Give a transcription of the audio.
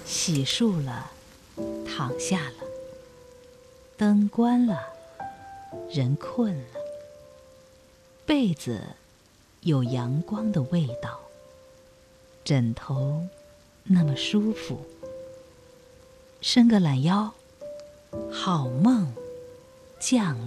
洗漱了，躺下了，灯关了，人困了。被子有阳光的味道，枕头那么舒服。伸个懒腰，好梦降临。